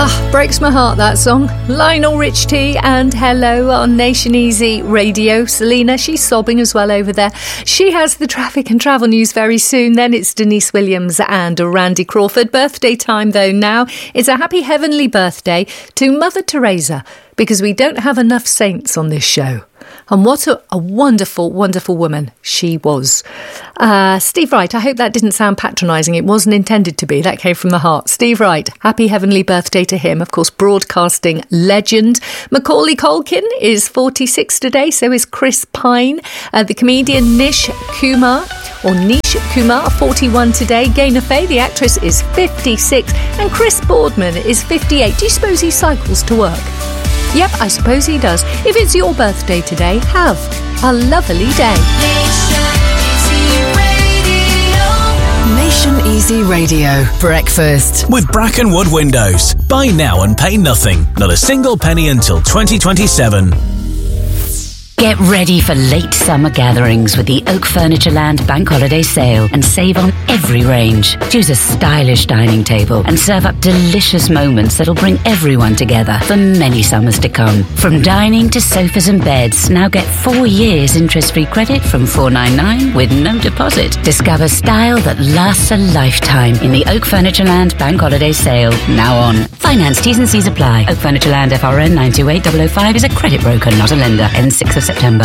Breaks my heart, that song. Lionel Richie and Hello on Nation Easy Radio. Selena, she's sobbing as well over there. She has the traffic and travel news very soon. Then it's Denise Williams and Randy Crawford. Birthday time, though, now. It's a happy heavenly birthday to Mother Teresa, because we don't have enough saints on this show. And what a wonderful, wonderful woman she was. Steve Wright, I hope that didn't sound patronising. It wasn't intended to be. That came from the heart. Steve Wright, happy heavenly birthday to him. Of course, broadcasting legend. Macaulay Culkin is 46 today, so is Chris Pine. The comedian Nish Kumar, 41 today. Gaynor Faye, the actress, is 56. And Chris Boardman is 58. Do you suppose he cycles to work? Yep, I suppose he does. If it's your birthday today, have a lovely day. Nation Easy Radio. Breakfast with Brackenwood Windows. Buy now and pay nothing. Not a single penny until 2027. Get ready for late summer gatherings with the Oak Furnitureland Bank Holiday Sale and save on every range. Choose a stylish dining table and serve up delicious moments that'll bring everyone together for many summers to come. From dining to sofas and beds, now get 4 years interest-free credit from $499 with no deposit. Discover style that lasts a lifetime in the Oak Furnitureland Bank Holiday Sale, now on. Finance T's and C's apply. Oak Furnitureland FRN 928005 is a credit broker, not a lender. Ends 6th of September.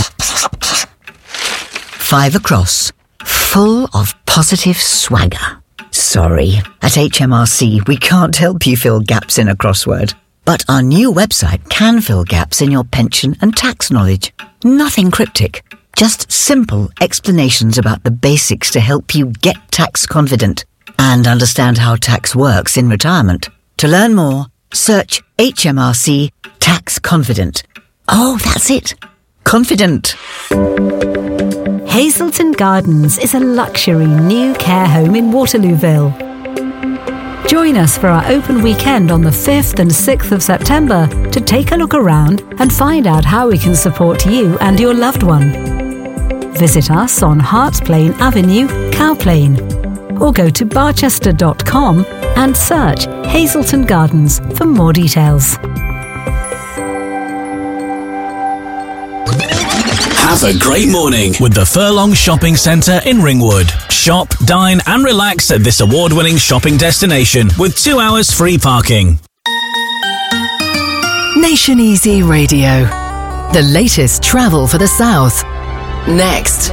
5 across. Full of positive swagger. Sorry, at HMRC we can't help you fill gaps in a crossword. But our new website can fill gaps in your pension and tax knowledge. Nothing cryptic. Just simple explanations about the basics to help you get tax confident and understand how tax works in retirement. To learn more, search HMRC Tax Confident. Oh, that's it. Confident. Hazelton Gardens is a luxury new care home in Waterlooville. Join us for our open weekend on the 5th and 6th of September to take a look around and find out how we can support you and your loved one. Visit us on Harts Plain Avenue, Cowplain, or go to barchester.com and search Hazelton Gardens for more details. Have a great morning with the Furlong Shopping Centre in Ringwood. Shop, dine and relax at this award-winning shopping destination with 2 hours free parking. Nation Easy Radio. The latest travel for the South. Next.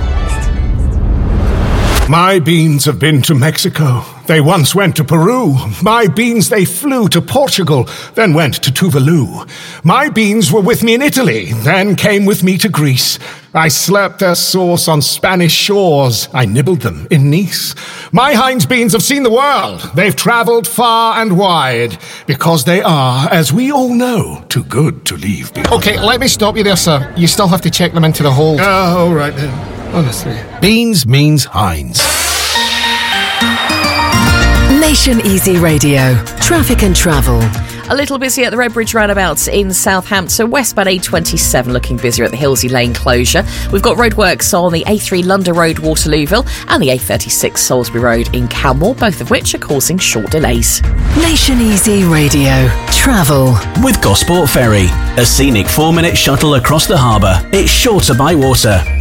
My beans have been to Mexico. They once went to Peru. My beans, they flew to Portugal, then went to Tuvalu. My beans were with me in Italy, then came with me to Greece. I slurped their sauce on Spanish shores. I nibbled them in Nice. My Heinz beans have seen the world. They've travelled far and wide, because they are, as we all know, too good to leave behind. Okay, let me stop you there, sir. You still have to check them into the hold. All right then. Honestly. Beans means Heinz. Nation Easy Radio. Traffic and travel. A little busy at the Redbridge roundabouts in Southampton. Westbound A27 looking busier at the Hillsey Lane closure. We've got roadworks on the A3 London Road, Waterlooville, and the A36 Salisbury Road in Calmore, both of which are causing short delays. Nation Easy Radio. Travel. With Gosport Ferry, a scenic 4-minute shuttle across the harbour. It's shorter by water.